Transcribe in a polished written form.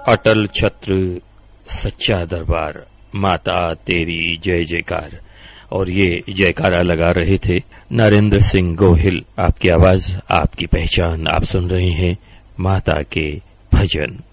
अटल छत्र सच्चा दरबार, माता तेरी जय जयकार। और ये जयकारा लगा रहे थे नरेंद्र सिंह गोहिल। आपकी आवाज, आपकी पहचान, आप सुन रहे हैं माता के भजन।